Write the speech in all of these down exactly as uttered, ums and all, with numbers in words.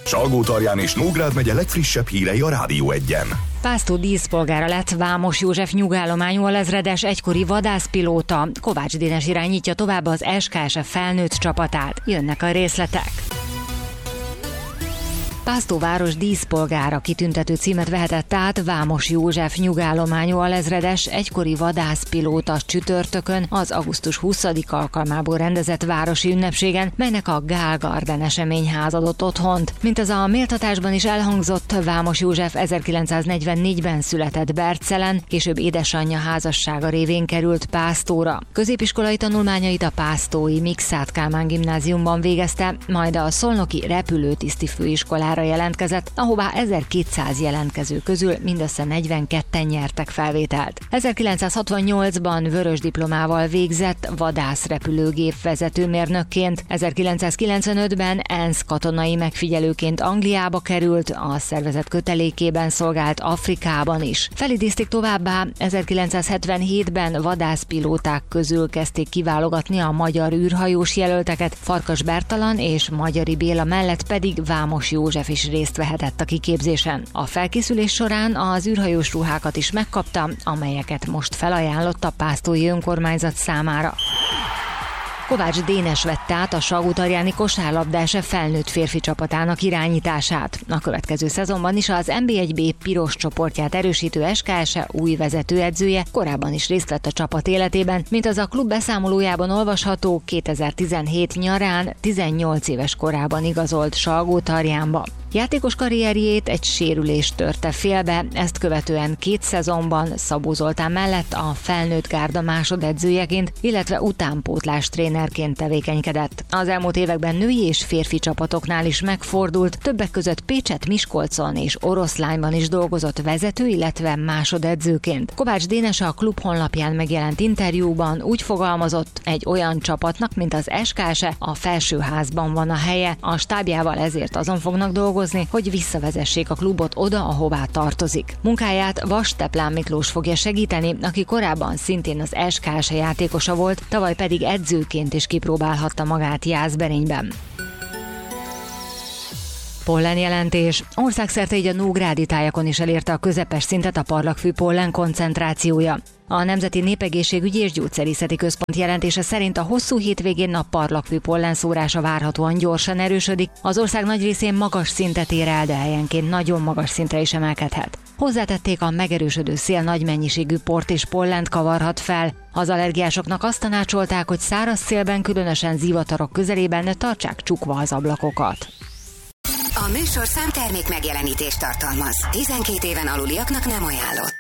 Salgótarján és Nógrád megye legfrissebb hírei a Rádió Egyen. Pásztó díszpolgára lett Vámos József nyugállományú alezredes egykori vadászpilóta. Kovács Dénes irányítja tovább az es ká es ef felnőtt csapatát. Jönnek a részletek. Pásztó város díszpolgára kitüntető címet vehetett át Vámos József nyugállományú alezredes egykori vadászpilóta csütörtökön az augusztus huszadika alkalmából rendezett városi ünnepségen, melynek a Gál Garden eseményház adott otthont. Mint az a méltatásban is elhangzott, Vámos József ezerkilencszáznegyvennégyben született Bercelen, később édesanyja házassága révén került Pásztóra. Középiskolai tanulmányait a pásztói Mikszáth Kálmán gimnáziumban végezte, majd a szolnoki repülőtiszti főiskolára jelentkezett, ahová ezerkétszáz jelentkező közül mindössze negyvenketten nyertek felvételt. ezerkilencszázhatvannyolcban vörös diplomával végzett vadászrepülőgép vezetőmérnökként, ezerkilencszázkilencvenötben ENSZ katonai megfigyelőként Angliába került, a szervezet kötelékében szolgált Afrikában is. Felidézték továbbá, ezerkilencszázhetvenhétben vadászpilóták közül kezdték kiválogatni a magyar űrhajós jelölteket, Farkas Bertalan és Magyari Béla mellett pedig Vámos József is részt vehetett a kiképzésen. A felkészülés során az űrhajós ruhákat is megkapta, amelyeket most felajánlott a pásztói önkormányzat számára. Kovács Dénes vette át a Salgótarjáni kosárlabdás felnőtt férfi csapatának irányítását. A következő szezonban is az en bé egy bé piros csoportját erősítő es ká es új vezetőedzője, korábban is részt vett a csapat életében, mint az a klub beszámolójában olvasható, kétezer-tizenhét nyarán tizennyolc éves korában igazolt Salgótarjánba. Játékos karrierjét egy sérülés törte félbe, ezt követően két szezonban Szabó Zoltán mellett a felnőtt gárda másodedzőjeként, illetve utánpótlás trénerként tevékenykedett. Az elmúlt években női és férfi csapatoknál is megfordult, többek között Pécset, Miskolcon és Oroszlányban is dolgozott vezető, illetve másodedzőként. Kovács Dénes a klub honlapján megjelent interjúban úgy fogalmazott, egy olyan csapatnak, mint az es ká es a felsőházban van a helye, a stábjával ezért azon fognak dolgozni, hogy visszavezessék a klubot oda, ahová tartozik. Munkáját Vasteplán Miklós fogja segíteni, aki korábban szintén az es ká es játékosa volt, tavaly pedig edzőként is kipróbálhatta magát Jászberényben. Pollenjelentés. Országszerte így a nógrádi tájakon is elérte a közepes szintet a parlagfű pollen koncentrációja. A Nemzeti Népegészségügyi és Gyógyszerészeti Központ jelentése szerint a hosszú hétvégén a parlagfű pollenszórása várhatóan gyorsan erősödik, az ország nagy részén magas szintet ér el, de helyenként nagyon magas szintre is emelkedhet. Hozzátették, a megerősödő szél nagy mennyiségű port és pollent kavarhat fel. Az allergiásoknak azt tanácsolták, hogy száraz szélben, különösen zivatarok közelében tartsák csukva az ablakokat. A műsorszám termék megjelenítést tartalmaz. tizenkét éven aluliaknak nem ajánlott.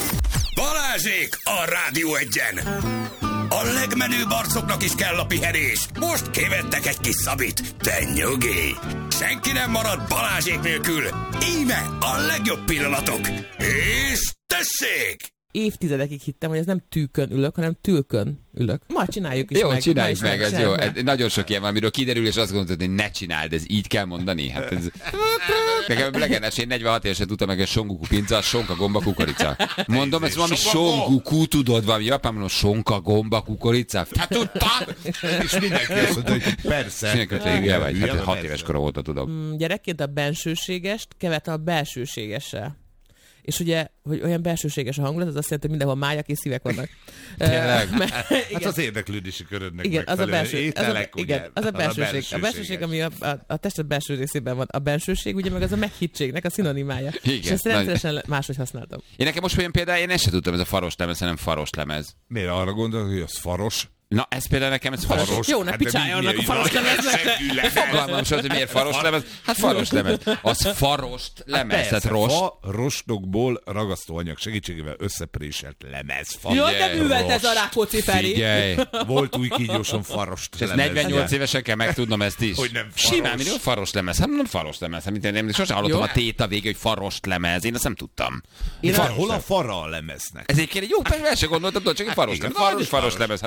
Balázsék a Rádió Egyen! A legmenőbb arcoknak is kell a pihenés. Most kivettek egy kis szabit. De nyugi! Senki nem marad Balázsék nélkül. Íme a legjobb pillanatok. És tessék! Évtizedekig hittem, hogy ez nem tűkön ülök, hanem tülkön ülök. Ma csináljuk is jó, meg. Jó, csináljuk meg, ez jó. Meg. Nagyon sok ilyen van, amiről kiderül, és azt gondolod, hogy ne csináld, ez így kell mondani. Hát ez... Nekem legenes, én negyvenhat évesen tudtam meg, hogy songuku pinca, a sonka gomba kukorica. Mondom, ez valami songuku, tudod, valami japán mondom, sonka gomba kukorica. Hát tudtam! És mindenki azt mondta, hogy persze. Mindenki, igen, vagy, hát hat éves korom óta tudom. Mm, gyerekként a bensőségest kevertem a belsőségessel. És ugye, hogy olyan belsőséges a hangulat, az azt jelenti, hogy mindenhol májak és szívek vannak. Tényleg? Mert, hát az érdeklődési körödnek igen, az a belső, ételek, az a, igen, az a belsőség. A belsőség, ami a, a, a tested belső részében van. A bensőség, ugye meg az a meghittségnek a szinonimája. Igen, és ezt rendszeresen nagy... máshogy használtam. Én nekem most olyan például, én ezt sem tudtam, ez a faros lemez, hanem faros lemez. Miért arra gondolod, hogy az faros? Na, ez például nekem ez faros. faros. Jó, ne picsáljanak a faros lemeznek. Fogalmam sem, hogy miért faros lemez. Hát faros lemez. Az farost lemez, tehát rost. Farostokból ragasztóanyag segítségével összepréselt lemez. Jó, de művelt ez a Rákóczi Feri. Figyelj. Volt új kígyóson farost és lemez. negyvennyolc évesen kell megtudnom ezt is. Hogy nem faros. Simán, mindig faros lemez. Hát nem faros lemez. Hát, én sosem hallottam a téta vége, hogy farost lemez. Én azt nem tudtam. Far, hol a fara a lemeznek? Ez egyébként egy jó, persze, el sem gondoltam, csak egy faros lemez. Faros lemez. Hát sok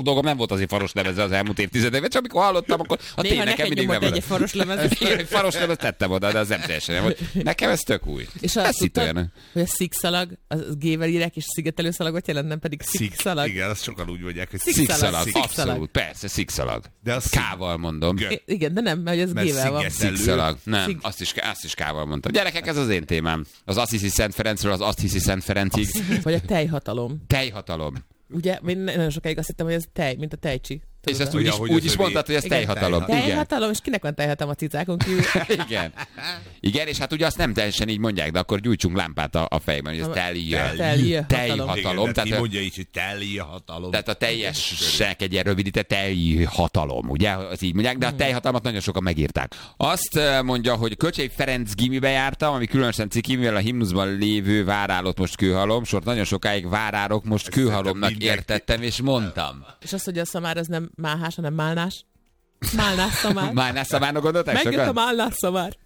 dolgom nem volt azért faros lemezre az elmúlt évtizedekben, csak amikor hallottam, akkor a néha nekem mindig nem volt. Egy faros lemez. Egy faros lemez tettem oda, de az nem teljesen nem. Nekem ez tök új. És azt tudtad, hogy a szikszalag, az G-vel írják, és szigetelőszalagot jelent, nem pedig szikszalag. Igen, azt sokan úgy mondják, hogy szikszalag. Abszolút, persze, szikszalag. De az K-val mondom. Igen, de nem, mert ez G-vel van. Szikszalag. Nem, azt is, azt is K-val mondtam. Gyerekek, ez az én témám. Az Azt hiszi Szent Ferencről az Azt hiszi Szent Ferencig. Vagy a tejhatalom. Tejhatalom. Ugye, én nagyon sokáig azt hittem, hogy ez tej, mint a tejcsi. És ezt úgy is, úgy is mondtad, hogy ez igen, tejhatalom. Tejhatalom, és kinek van tejhatalom a cicákon kívül? Igen. Igen, és hát ugye azt nem teljesen így mondják, de akkor gyújtsunk lámpát a, a fejben, hogy ez telje. Tejhatalom. Tehát ki mondja így, hogy teljehatalom. Tehát a teljesnek egy ilyen rövidített tejhatalom, ugye? Az így mondják, de a tejhatalmat nagyon sokan megírták. Azt mondja, hogy Kölcsei Ferenc gimibe jártam, ami különösen ciki, mivel a himnuszban lévő várálott most kőhalom, sort nagyon sokáig várárok, most kőhalomnak értettem, és mondtam. És azt, hogy a szamár az nem máhás, hanem málnás. Málnás szamár. Málnás szamárnak gondolták? Megjött a málnás szamár.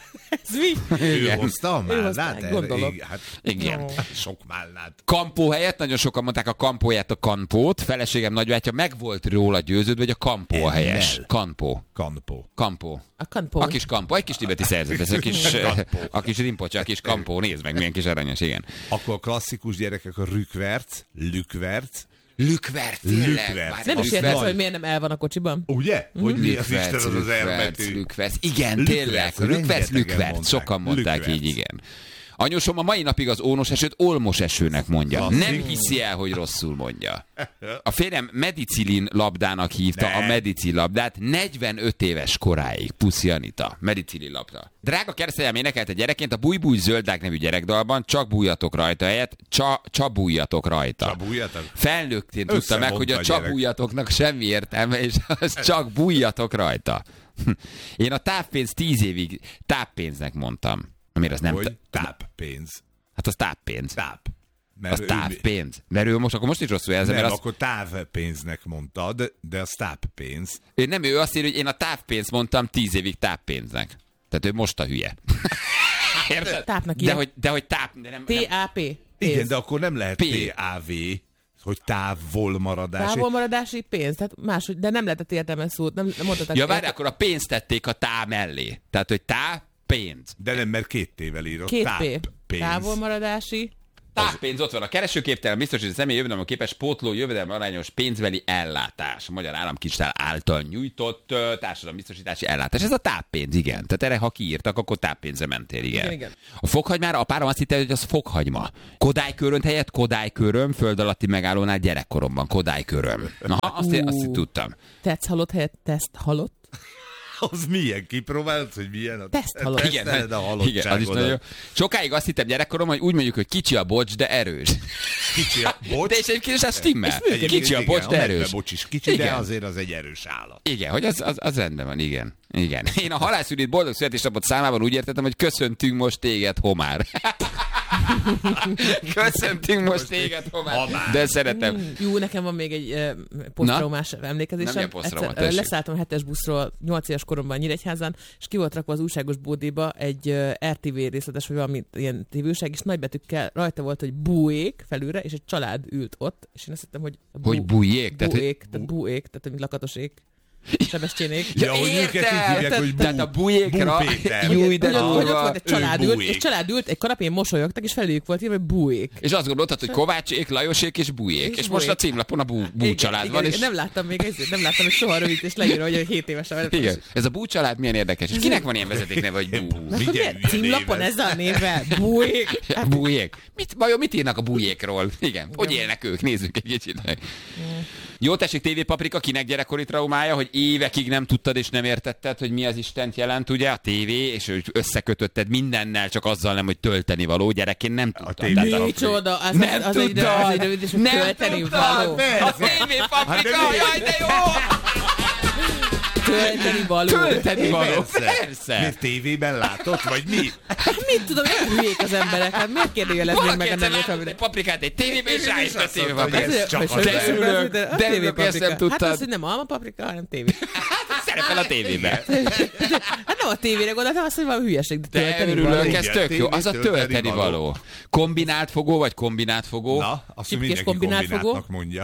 Ez mi? Ő hozta a málnát? Gondolom. Hát, igen. Oh. Sok málnát. Kampó helyett, nagyon sokan mondták a kampóját, a kanpót. Feleségem nagybátyja meg volt róla győződve, hogy a kampó a helyes. Kampó. Kampó. Kampó. A kampó. A kis kampó. Egy kis tibeti szerzet. Ez a kis, a kis rimpocsa, a kis kampó. Nézd meg, milyen kis aranyos, igen. Akkor a klasszikus gyerekek a rükverc, lükverc. Lükvert, tényleg. Nem is értem, hogy miért nem el van a kocsiban. Ugye? Hogy mi az Isten az az elmetű? Lükverc, igen, tényleg. Lükverc, lükvert. Sokan mondták így, igen. Anyósom a mai napig az ónos esőt olmos esőnek mondja. Nem hiszi el, hogy rosszul mondja. A férjem medicilin labdának hívta ne. a medicil labdát negyvenöt éves koráig. Puszi Anita. Medicilin labda. Drága keresztanyám énekelte gyerekként a Búj-búj zöldák nevű gyerekdalban, csak bújjatok rajta helyett, csa, csabújjatok rajta. Csabújjatok? Felnőttén tudta meg, hogy a csabújjatoknak semmi értelme, és az csak bújjatok rajta. Én a távpénz tíz évig távpénznek mondtam. Amire az nem... Hogy táppénz. Hát az táppénz. Táp. Az távpénz. Mert ő most, akkor most is rosszul jelzem. Nem, mert az... akkor távpénznek mondtad, de az táppénz. Ő nem, ő azt írja, hogy én a távpénzt mondtam tíz évig táppénznek. Tehát ő most a hülye. Érted? Tápnak de hogy, de hogy táp... T A P. Igen, de akkor nem lehet T A V, hogy távolmaradási. Távolmaradási pénz, tehát máshogy, de nem lehetett értelmes szót. Nem, nem mondhatok. Ja, várj, akkor a pénzt tették a tá mellé. Tehát, hogy tá pénz. De nem, mert két tével írott. Két Táp P. Távolmaradási. Táppénz, ott van a keresőképtelen, biztos, hogy a személy jövedelem képes pótló jövedelem arányos pénzbeli ellátás. A Magyar Államkincstár által nyújtott uh, társadalombiztosítási ellátás. Ez a táppénz, igen. Tehát erre, ha kiírtak, akkor táppénzre mentél, igen. igen, igen. A fokhagymára a párom azt hitte, hogy az fokhagyma. Kodálykörönt helyett Kodályköröm, föld alatti megállónál gyerekkoromban. Kodályköröm. Na, azt, én, azt tudtam. Tetsz halott helyett teszt halott. Az milyen? Kipróbálod, hogy milyen? A teszt halott. Igen, a igen, az is nagyon. Sokáig azt hittem gyerekkorom, hogy úgy mondjuk, hogy kicsi a bocs, de erős. Kicsi a bocs? De és egyébként ez stimmel. Kicsi a bocs, de erős. A bocs is kicsi, igen. De azért az egy erős állat. Igen, hogy az, az, az rendben van, igen. Igen. Én a halászülit boldog születésnapot számában úgy értettem, hogy köszöntünk most téged, Homár. Köszöntünk most téged, Homár. De szeretem. Jó, nekem van még egy uh, posztraumás emlékezésem. Egyszer, leszálltam a hetes buszról nyolc éves koromban Nyíregyházán, és ki volt rakva az újságos bódéba egy uh, er té vé részletes, vagy valami ilyen tévőság, és nagybetűkkel rajta volt, hogy búék felülre, és egy család ült ott, és én azt hittem, hogy bú, hogy bújék? Tehát, búék, tehát búék, tehát mint lakatosék. Sebestyénék. Ja, hogy őket így hívják, hogy bú, tehát a bújékra. Jó, de ott volt egy család ült, egy család ült, egy kanapén mosolyogtak, és felőjük volt írva, hogy bújék. És azt gondoltad, hogy Kovácsék, Lajosék és bújék. És, és most a címlapon a bú, bú család igen, van. Igen, és... nem láttam még ezért, nem láttam, hogy soha rövid, és leírva, hogy hét évesen. Igen. Ez a bú család milyen érdekes. És kinek van ilyen vezetékneve, hogy bú? Címlapon ez a néve, bújék. Bújék. Mit, vajon mit írnak a bújékról? Igen. Hogy élnek ők? Nézzük egy kicsit. Jó, tessék, tévépaprika, kinek gyerekkori traumája, hogy évekig nem tudtad és nem értetted, hogy mi az Istent jelent, ugye, a tévé, és hogy összekötötted mindennel, csak azzal nem, hogy tölteni való, gyerekként nem tudtad. Micsoda, az, nem az, egy rövid, és tölteni való. A tévépaprika, jaj, de jó! Tölteni való. Tölteni való, persze. Miért tévében látott, vagy mi? Mit tudom, hogy hülyék az emberek, hát miért kérdőjeleznék meg a nevét? Egy paprikát egy tévében, és rájött a tévépaprika. De örülök, de örülök, ezt nem tudtad. Hát az, hogy nem alma paprika, hanem tévé. Szerepel a tévében. Hát nem a tévére gondoltam, azt, hogy valami hülyeség, de tölteni való. Örülök, ez tök jó. Az a tölteni való. Kombinált fogó, vagy kombinált fogó? Na, azt mindenki kombinátnak mondja.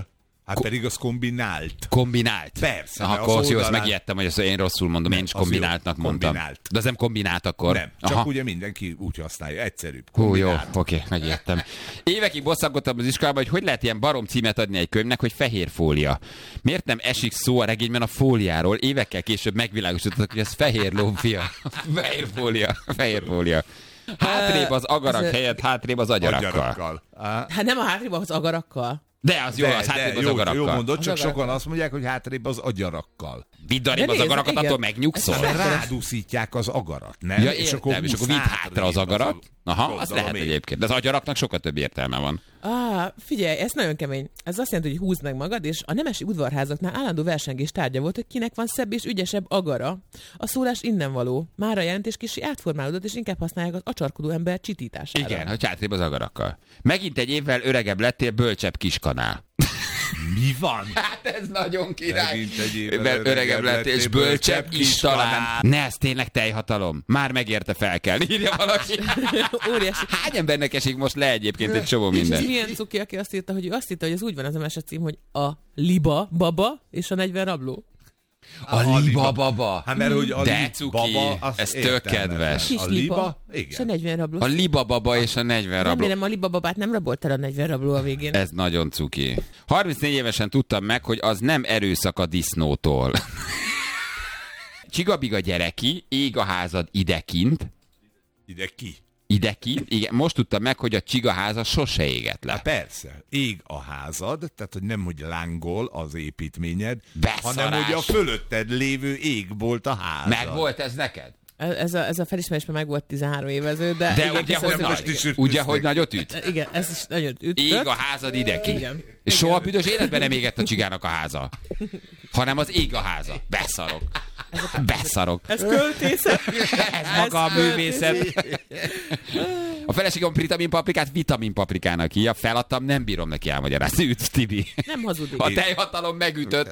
Hát pedig az kombinált. Kombinált. Persze. Aha, akkor az jó, azt megijedtem, hogy ezt én rosszul mondom, nem, én is kombináltnak mondtam. Kombinált. De az nem kombinált akkor? Nem, csak Aha. ugye mindenki úgy használja, egyszerűbb. Hú, jó, oké, megijedtem. Évekig bosszankodtam az iskolában, hogy hogy lehet ilyen barom címet adni egy könyvnek, hogy fehér fólia. Miért nem esik szó a regényben a fóliáról? Évekkel később megvilágosítottak, hogy ez fehér lófia. Fehér fólia, fehér fólia. Hátrébb az agarak Ez- helyett, hátrébb az agyarakkal. Agyarakkal. Á, Hát nem a hátrébb, az agarakkal. De az jó, de, az de, hátrébb az jó, agarakkal. jó mondod, csak Az sokan agarakkal. azt mondják, hogy hátrébb az agyarakkal. Vidd arrébb De az nézd, agarakat, igen. attól megnyugszol. Ez Mert nem- rádúszítják az agarat, nem? Ja, és akkor, és akkor vidd hátra az agarat. Aha, az gondolom lehet én. egyébként. De az agyaraknak sokkal több értelme van. Ah, figyelj, ez nagyon kemény. Ez azt jelenti, hogy húzd meg magad, és a nemesi udvarházaknál állandó versengés tárgya volt, hogy kinek van szebb és ügyesebb agara. A szólás innen való. Már a jelentés kicsi átformálódott, és inkább használják az acsarkodó ember csitítására. Igen, hogy hátrébb az agarakkal. Megint egy évvel öregebb lettél, bölcsebb kiskanál. Mi van? Hát ez nagyon király. Megint egy évvel Évvel öregebb öregebb lettél, és lettél, bölcsebb bölcsebb is talán. kiskanál. Ne, ez tényleg teljhatalom. Már megérte fel kell. Írja valaki. Óriási. Hány embernek esik most le egyébként egy csomó És ez minden? milyen cuki, aki azt írta, hogy ő azt írta, hogy az úgy van az a mesecím, hogy a liba baba és a negyven rabló. A liba baba. Hát mert hogy a De li- cuki, baba, az ez tök értelmes. kedves. Kis A liba, liba, és a igen. negyven rabló. A liba baba és a negyven rabló. Remélem a liba babát nem rabolt el a negyven rabló a végén. Ez nagyon cuki. harmincnégy évesen tudtam meg, hogy az nem erőszak a disznótól. Csigabiga gyereki, ég a házad idekint, Ide ki? idekint, igen, most tudtam meg, hogy a csigaháza sose égett le. Hát persze, ég a házad, tehát hogy nem, hogy lángol az építményed, Beszarás. hanem hogy a fölötted lévő égbolt a házad. Meg volt ez neked? Ez a, ez a felismerés már meg volt tizenhárom évező, de... De igen, ugye, kiszedtem hogy most- nagy, is ütköztek. ugye, hogy nagyot üt? Igen, ez is nagyon ütött. Ég a házad idekint. Igen. És soha büdös életben nem égett a csigának a háza. Hanem az ég a háza. Beszarok. Beszarok. Ez költészet. Ez maga a művészet. A feleségem vitamin paprikát vitamin paprikának hívja. Feladtam, nem bírom neki elmagyarázni. Üt, Tibi. Nem hazudik. A teljhatalom megütött.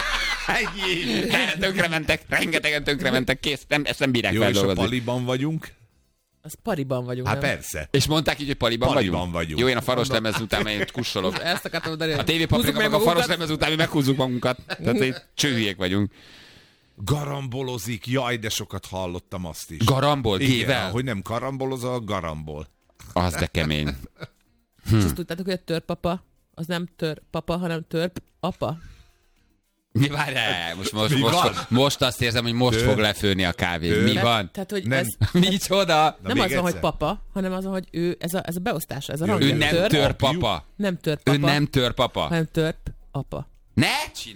Tönkrementek, rengetegen tönkrementek, kész, nem, ezt nem bírják Jó, és a feldolgozni. paliban vagyunk? Az pariban vagyunk. Hát nem? persze. És mondták így, hogy paliban, Paliban vagyunk? vagyunk. Jó, én a faros lemez után én kussolok. Ezt akartam mondani. A tévépaprika meg a faros lemez után mi meghúzzuk magunkat. Tehát így csőhülyék vagyunk. Garambolozik, jaj, de sokat hallottam azt is. Garambol, Igen, gével? hogy nem karambolozol, garambol. Az de kemény. És azt tudtátok, hogy a törpapa, az nem törpapa, hanem törp apa. Mi várjál? Most, most, Mi most, van? most azt érzem, hogy most Tör- fog lefőni a kávé. Tör- Mi Tehát- van? Tehát, hogy Nem. ez Micsoda? Na, nem még az van, hogy egyszer. papa, hanem az van, hogy ő, ez a, ez a beosztása, ez a Jó, rang. Ő Igen. nem Törp, tör papa. nem törp Ő papa, nem tör papa. hanem törp apa. Ne csinálj!